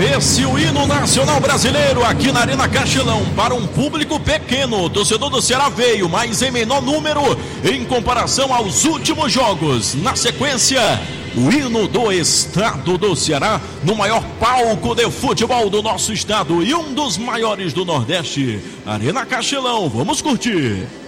Esse o hino nacional brasileiro aqui na Arena Castelão para um público pequeno. O torcedor do Ceará veio, mas em menor número em comparação aos últimos jogos. Na sequência, o hino do estado do Ceará no maior palco de futebol do nosso estado e um dos maiores do Nordeste. Arena Castelão, vamos curtir.